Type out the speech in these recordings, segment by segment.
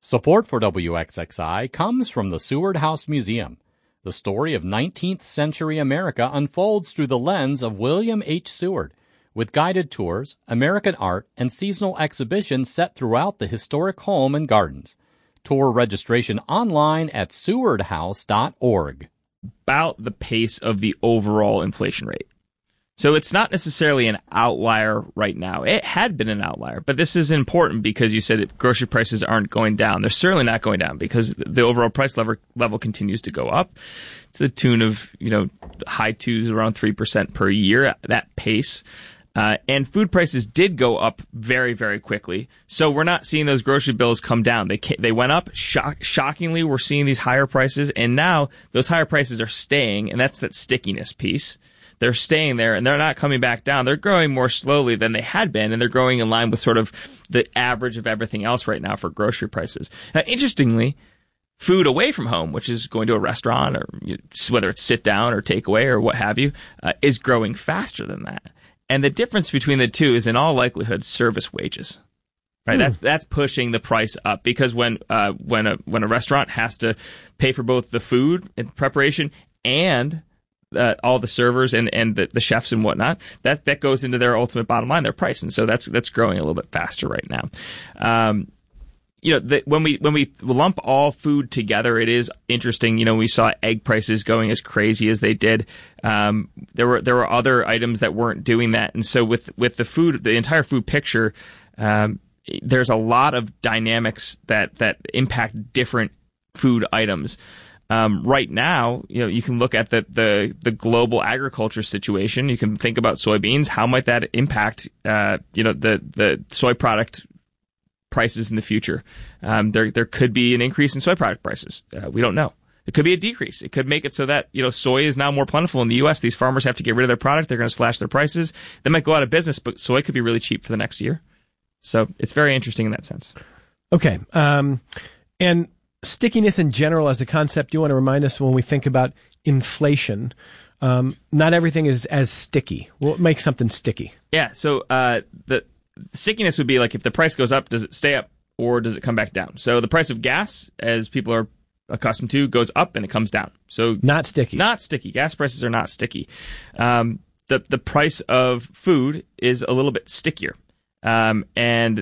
Support for WXXI comes from the Seward House Museum. The story of 19th century America unfolds through the lens of William H. Seward, with guided tours, American art, and seasonal exhibitions set throughout the historic home and gardens. Tour registration online at sewardhouse.org. About the pace of the overall inflation rate. So it's not necessarily an outlier right now. It had been an outlier, but this is important because you said grocery prices aren't going down. They're certainly not going down because the overall price level continues to go up to the tune of, high twos, around 3% per year at that pace. And food prices did go up very, very quickly. So we're not seeing those grocery bills come down. They went up. Shockingly, we're seeing these higher prices. And now those higher prices are staying, and that's that stickiness piece. They're staying there, and they're not coming back down. They're growing more slowly than they had been, and they're growing in line with sort of the average of everything else right now for grocery prices. Now, interestingly, food away from home, which is going to a restaurant or whether it's sit down or takeaway or what have you, is growing faster than that. And the difference between the two is, in all likelihood, service wages. Right, that's pushing the price up because when a restaurant has to pay for both the food and preparation and all the servers and the chefs and whatnot, that goes into their ultimate bottom line, their price, and so that's growing a little bit faster right now. When we lump all food together, it is interesting. We saw egg prices going as crazy as they did. There were other items that weren't doing that, and so with the food, the entire food picture, there's a lot of dynamics that impact different food items. Right now, you can look at the global agriculture situation. You can think about soybeans. How might that impact, the soy product prices in the future? There could be an increase in soy product prices. We don't know. It could be a decrease. It could make it so that, soy is now more plentiful in the U.S. These farmers have to get rid of their product. They're going to slash their prices. They might go out of business, but soy could be really cheap for the next year. So it's very interesting in that sense. Okay. And stickiness in general as a concept, you want to remind us when we think about inflation, not everything is as sticky. What makes something sticky? Yeah, so the stickiness would be like if the price goes up, does it stay up or does it come back down? So the price of gas, as people are accustomed to, goes up and it comes down. So not sticky. Not sticky. Gas prices are not sticky. The price of food is a little bit stickier. And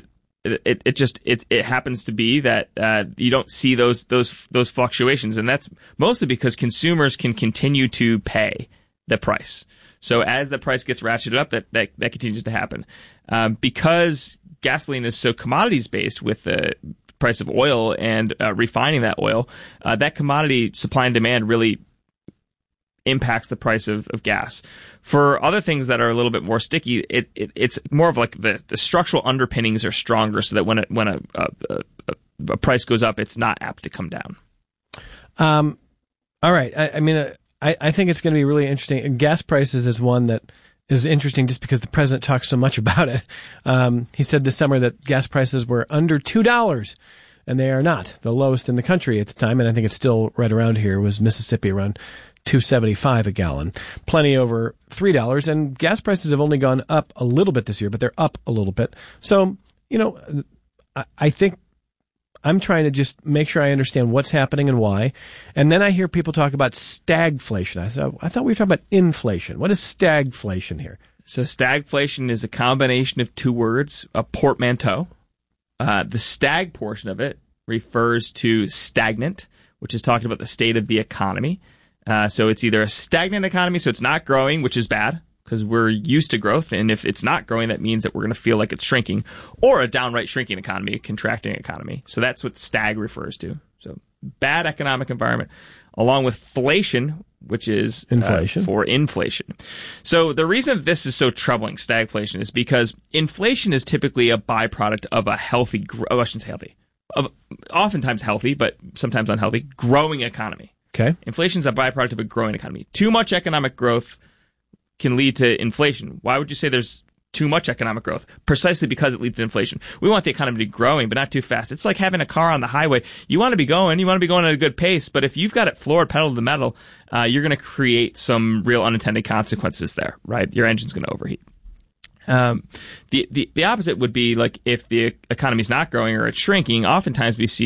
it happens to be that you don't see those fluctuations, and that's mostly because consumers can continue to pay the price. So as the price gets ratcheted up, that continues to happen. Because gasoline is so commodities based with the price of oil and refining that oil, that commodity supply and demand really impacts the price of gas. For other things that are a little bit more sticky, it's more of like the structural underpinnings are stronger, so that when a price goes up, it's not apt to come down. All right. I think it's going to be really interesting. And gas prices is one that is interesting just because the president talks so much about it. He said this summer that gas prices were under $2. And they are not the lowest in the country at the time. And I think it's still right around here. It was Mississippi around $2.75 a gallon, plenty over $3. And gas prices have only gone up a little bit this year, but they're up a little bit. So, I think I'm trying to just make sure I understand what's happening and why. And then I hear people talk about stagflation. I thought we were talking about inflation. What is stagflation here? So stagflation is a combination of two words, a portmanteau. The stag portion of it refers to stagnant, which is talking about the state of the economy. So it's either a stagnant economy, so it's not growing, which is bad because we're used to growth. And if it's not growing, that means that we're going to feel like it's shrinking, or a downright shrinking economy, a contracting economy. So that's what stag refers to. So bad economic environment, along with flation, which is inflation. For inflation. So the reason that this is so troubling, stagflation, is because inflation is typically a byproduct of a healthy, I shouldn't say healthy, of oftentimes healthy, but sometimes unhealthy, growing economy. Okay. Inflation is a byproduct of a growing economy. Too much economic growth can lead to inflation. Why would you say there's too much economic growth? Precisely because it leads to inflation. We want the economy to be growing, but not too fast. It's like having a car on the highway. You want to be going at a good pace, but if you've got it floored pedal to the metal, you're going to create some real unintended consequences there, right? Your engine's going to overheat. The opposite would be like if the economy's not growing or it's shrinking, oftentimes we see